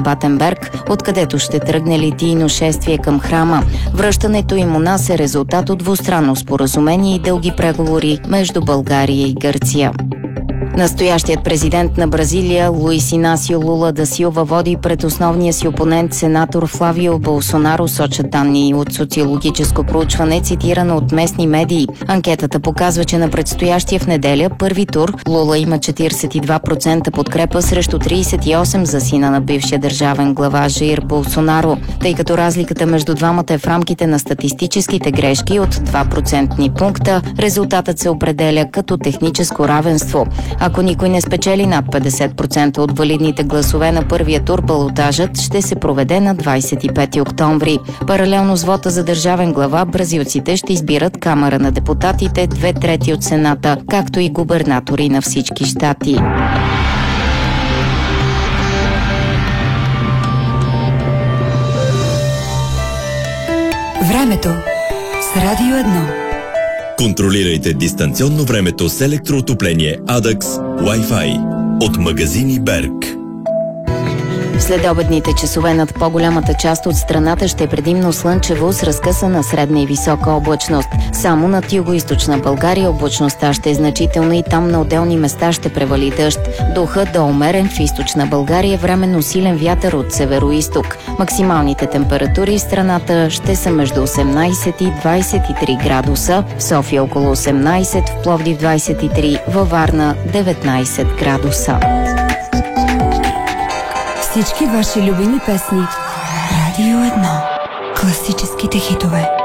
Батенберг, откъдето ще тръгне литийно шествие към храма. Връщането им у нас е резултат от двустранно споразумение и дълги преговори между България и Гърция. Настоящият президент на Бразилия Луис Инасио Лула да Силва води пред основния си опонент сенатор Флавио Болсонаро, сочат данни от социологическо проучване, цитирано от местни медии. Анкетата показва, че на предстоящия в неделя първи тур Лула има 42% подкрепа срещу 38% за сина на бившия държавен глава Жаир Болсонаро, тъй като разликата между двамата е в рамките на статистическите грешки от 2% пункта. Резултатът се определя като техническо равенство. Ако никой не спечели над 50% от валидните гласове на първия тур, балотажът ще се проведе на 25 октомври. Паралелно с вота за държавен глава, бразилците ще избират Камара на депутатите, 2/3 от Сената, както и губернатори на всички щати. Времето с Радио 1. Контролирайте дистанционно времето с електроотопление Adax Wi-Fi от магазини Берг. Следобедните часове над по-голямата част от страната ще е предимно слънчево с разкъсана средна и висока облачност. Само над югоизточна България облачността ще е значителна и там на отделни места ще превали дъжд. Духът до умерен в източна България, временно силен вятър от североизток. Максималните температури в страната ще са между 18 и 23 градуса, в София около 18, в Пловдив 23, във Варна 19 градуса. Всички ваши любими песни. Радио 1. Класическите хитове.